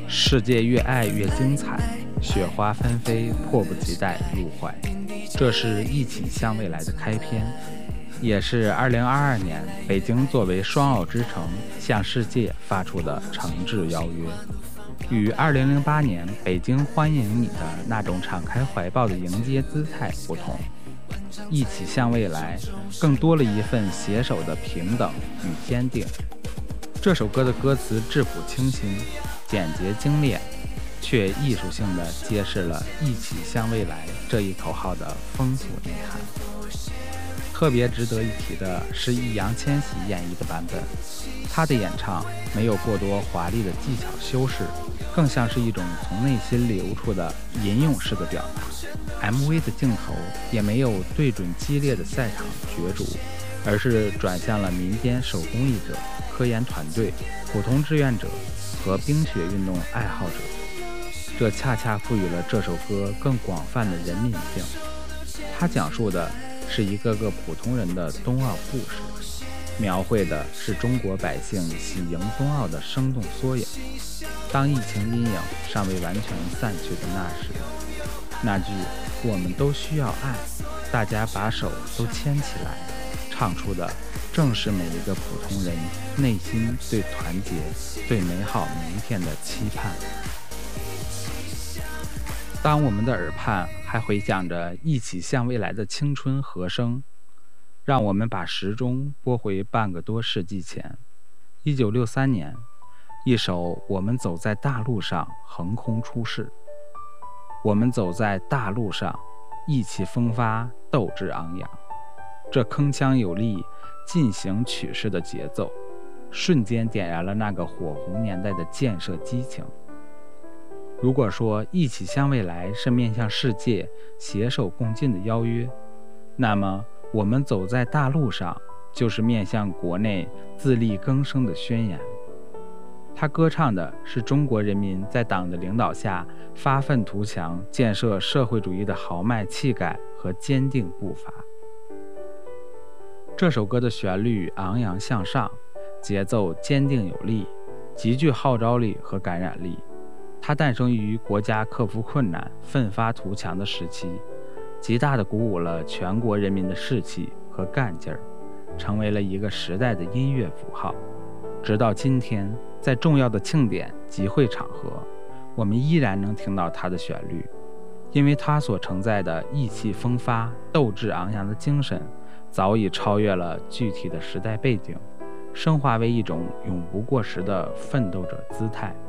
世界越爱越精彩，雪花纷飞，迫不及待入怀。这是一起向未来的开篇，也是2022年北京作为双奥之城向世界发出的诚挚邀约。与2008年北京欢迎你的那种敞开怀抱的迎接姿态不同，一起向未来更多了一份携手的平等与坚定。这首歌的歌词质朴清新，简洁精炼，却艺术性地揭示了一起向未来这一口号的丰富内涵。特别值得一提的是易烊千玺演绎的版本，他的演唱没有过多华丽的技巧修饰，更像是一种从内心流出的吟咏式的表达。 MV 的镜头也没有对准激烈的赛场角逐，而是转向了民间手工艺者、科研团队、普通志愿者和冰雪运动爱好者，这恰恰赋予了这首歌更广泛的人民性。它讲述的是一个个普通人的冬奥故事，描绘的是中国百姓喜迎冬奥的生动缩影。当疫情阴影尚未完全散去的那时，那句我们都需要爱，大家把手都牵起来，唱出的正是每一个普通人内心对团结、对美好明天的期盼。当我们的耳畔还回响着一起向未来的青春和声，让我们把时钟拨回半个多世纪前，1963年，一首《我们走在大路上》横空出世。我们走在大路上，意气风发，斗志昂扬。这铿锵有力、进行曲式的节奏，瞬间点燃了那个火红年代的建设激情。如果说一起向未来是面向世界携手共进的邀约，那么我们走在大路上就是面向国内自力更生的宣言。他歌唱的是中国人民在党的领导下发愤图强、建设社会主义的豪迈气概和坚定步伐。这首歌的旋律昂扬向上，节奏坚定有力，极具号召力和感染力。它诞生于国家克服困难、奋发图强的时期，极大地鼓舞了全国人民的士气和干劲儿，成为了一个时代的音乐符号。直到今天，在重要的庆典集会场合，我们依然能听到它的旋律，因为它所承载的意气风发、斗志昂扬的精神，早已超越了具体的时代背景，升华为一种永不过时的奋斗者姿态。